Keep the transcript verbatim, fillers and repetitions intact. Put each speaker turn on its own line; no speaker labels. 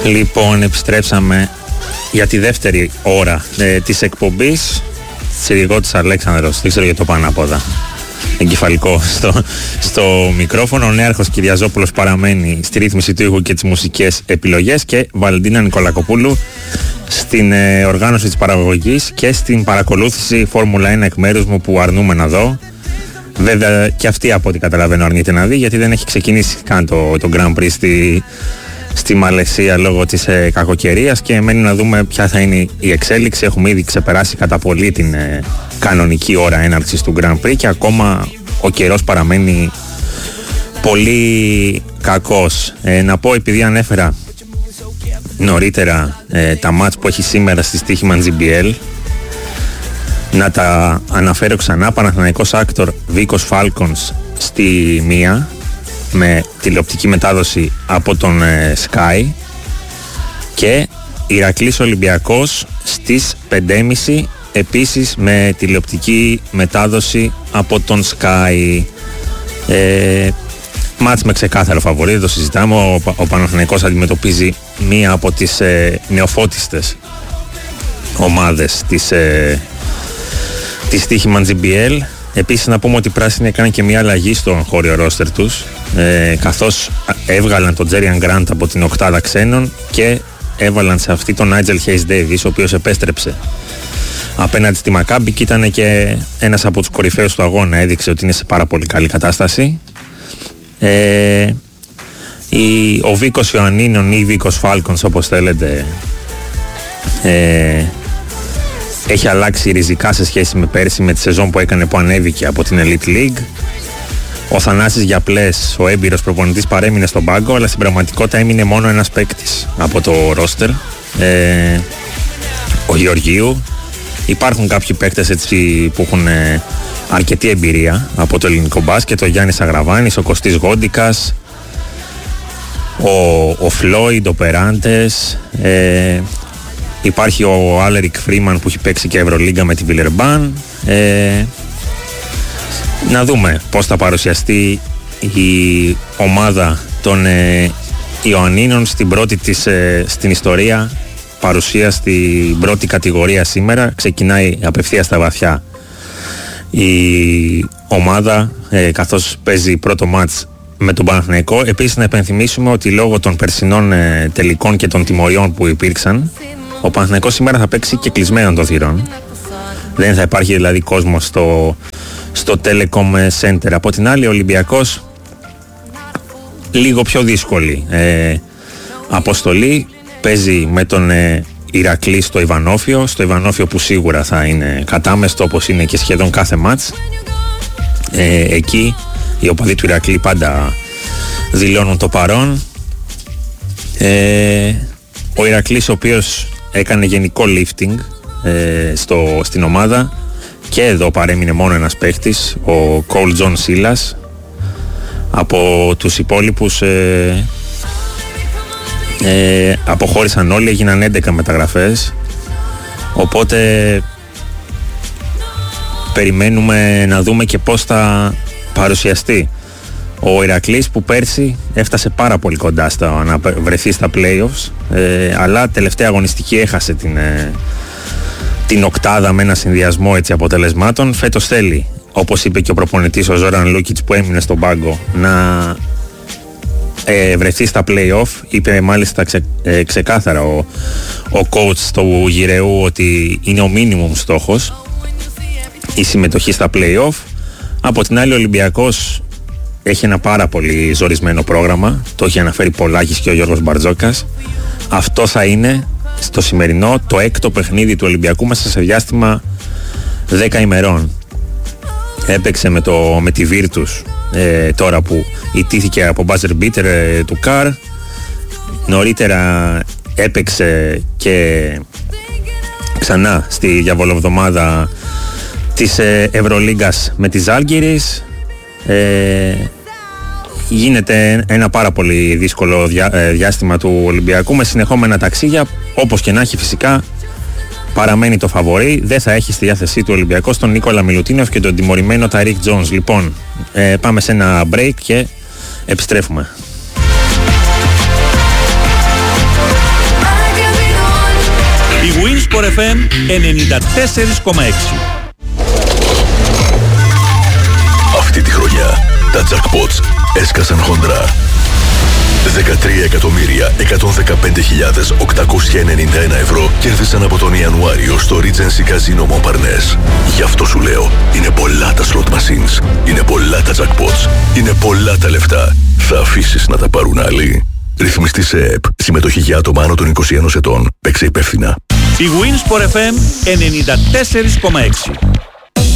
Λοιπόν, επιστρέψαμε για τη δεύτερη ώρα ε, της εκπομπής. Συριγώτης Αλέξανδρος, δεν ξέρω για το πάνω από εδώ. Εγκεφαλικό στο, στο μικρόφωνο. Ο νέαρχος Κυριαζόπουλος παραμένει στη ρύθμιση του ήχου και τις μουσικές επιλογές και Βαλεντίνα Νικολακοπούλου στην ε, οργάνωση της παραγωγής και στην παρακολούθηση Φόρμουλα ένα εκ μέρους μου που αρνούμε να δω. Βέβαια και αυτή από ό,τι καταλαβαίνω αρνείται να δει, γιατί δεν έχει ξεκινήσει καν το, το Grand Prix στη, στη Μαλαισία λόγω της ε, κακοκαιρίας και μένει να δούμε ποια θα είναι η εξέλιξη. Έχουμε ήδη ξεπεράσει κατά πολύ την ε, κανονική ώρα έναρξης του Grand Prix και ακόμα ο καιρός παραμένει πολύ κακός. Ε, να πω, επειδή ανέφερα νωρίτερα ε, τα μάτς που έχει σήμερα στη Στοίχημαν τζι μπι ελ, να τα αναφέρω ξανά. Παναθηναϊκός Άκτορ Βίκος Φάλκονς στη μία με τηλεοπτική μετάδοση από τον ε, Sky και Ηρακλής Ολυμπιακός στις πέντε και μισή επίσης με τηλεοπτική μετάδοση από τον Sky. ε, Μάτς με ξεκάθαρο φαβορί, δεν το συζητάμε. Ο, ο Παναθηναϊκός αντιμετωπίζει μία από τις ε, νεοφώτιστες ομάδες της ε, τη Στοίχημαν τζι μπι ελ. Επίσης να πούμε ότι οι πράσινοι έκαναν και μια αλλαγή στον χώριο ρόστερ τους, ε, καθώς έβγαλαν τον Τζέριαν Γκραντ από την οκτάδα ξένων και έβαλαν σε αυτή τον Νάιτζελ Χέις Ντέιβις, ο οποίος επέστρεψε απέναντι στη Μακάμπι και ήταν και ένας από τους κορυφαίους του αγώνα, έδειξε ότι είναι σε πάρα πολύ καλή κατάσταση. ε, η, ο Βίκος Ιωαννίνων ή Βίκος Φάλκονς, όπως θέλετε, ε, έχει αλλάξει ριζικά σε σχέση με πέρσι, με τη σεζόν που έκανε που ανέβηκε από την Elite League. Ο Θανάσης Γιαπλές, ο έμπειρος προπονητής, παρέμεινε στον πάγκο, αλλά στην πραγματικότητα έμεινε μόνο ένας παίκτης από το ρόστερ, ε, ο Γεωργίου. Υπάρχουν κάποιοι παίκτες έτσι που έχουν ε, αρκετή εμπειρία από το ελληνικό μπάσκετ, ο Γιάννης Αγραβάνης, ο Κωστής Γόντικας, ο, ο Φλόιντ, ο Περάντες, ε, υπάρχει ο Άλερικ Φρίμαν που έχει παίξει και Ευρωλίγκα με τη Βιλερμπάν. Ε, να δούμε πώς θα παρουσιαστεί η ομάδα των ε, Ιωαννίνων στην πρώτη της, ε, στην ιστορία παρουσία στην πρώτη κατηγορία σήμερα. Ξεκινάει απευθείας στα βαθιά η ομάδα, ε, καθώς παίζει πρώτο μάτς με τον Παναθηναϊκό. Επίσης να επενθυμίσουμε ότι λόγω των περσινών ε, τελικών και των τιμωριών που υπήρξαν, ο Παναθηναϊκός σήμερα θα παίξει και κλεισμένων των θυρών. Δεν θα υπάρχει δηλαδή κόσμο στο, στο Telecom Center. Από την άλλη, ο Ολυμπιακός λίγο πιο δύσκολη ε, αποστολή. Παίζει με τον ε, Ηρακλή στο Ιβανόφιο. Στο Ιβανόφιο που σίγουρα θα είναι κατάμεστο, όπως είναι και σχεδόν κάθε μάτς. Ε, εκεί οι οπαδοί του Ηρακλή πάντα δηλώνουν το παρόν. Ε, ο Ηρακλής, ο οποίος έκανε γενικό lifting ε, στο, στην ομάδα, και εδώ παρέμεινε μόνο ένας παίχτης, ο Κόλ Τζον Σίλας. Από τους υπόλοιπους ε, ε, αποχώρησαν όλοι, έγιναν έντεκα μεταγραφές, οπότε περιμένουμε να δούμε και πώς θα παρουσιαστεί ο Ηρακλής, που πέρσι έφτασε πάρα πολύ κοντά στα, να βρεθεί στα playoffs, ε, αλλά τελευταία αγωνιστική έχασε την, ε, την οκτάδα με ένα συνδυασμό έτσι αποτελεσμάτων. Φέτος θέλει, όπως είπε και ο προπονητής ο Ζόραν Λούκιτς που έμεινε στον πάγκο, να ε, βρεθεί στα playoff. Είπε μάλιστα ξε, ε, ξεκάθαρα ο, ο coach του Γυρεού ότι είναι ο minimum στόχος η συμμετοχή στα playoff. Από την άλλη, ο Ολυμπιακός έχει ένα πάρα πολύ ζορισμένο πρόγραμμα, το έχει αναφέρει πολλάκις και ο Γιώργος Μπαρτζόκας. Αυτό θα είναι στο σημερινό το έκτο παιχνίδι του Ολυμπιακού μέσα σε διάστημα δέκα ημερών. Έπαιξε με, το, με τη Virtus ε, τώρα που ιτήθηκε από buzzer beater ε, του Καρ. Νωρίτερα έπαιξε και ξανά στη διαβολοβδομάδα της ε, Ευρωλίγκας με τη Ζάλγκιρις. Ε, γίνεται ένα πάρα πολύ δύσκολο διά, ε, διάστημα του Ολυμπιακού με συνεχόμενα ταξίδια. Όπως και να έχει, φυσικά παραμένει το φαβορί. Δεν θα έχει στη διάθεσή του Ολυμπιακού τον Νίκολα Μιλουτίνοφ και τον τιμωρημένο Ταρίκ Τζόνς. Λοιπόν, ε, πάμε σε ένα break και επιστρέφουμε.
Winsport εφ εμ ενενήντα τέσσερα κόμμα έξι.
Αυτή τη χρονιά τα jackpots έσκασαν χοντρά. δεκατρία εκατομμύρια εκατόν δεκαπέντε χιλιάδες οκτακόσια ενενήντα ένα ευρώ κέρδισαν από τον Ιανουάριο στο Regency Casino Montparnasse. Γι' αυτό σου λέω, είναι πολλά τα slot machines, είναι πολλά τα jackpots, είναι πολλά τα λεφτά. Θα αφήσεις να τα πάρουν άλλοι? Ρυθμιστή σε ΕΕΠ. Συμμετοχή για άτομα άνω των είκοσι ενός ετών. Παίξε υπεύθυνα.
Η Winsport εφ εμ ενενήντα τέσσερα κόμμα έξι.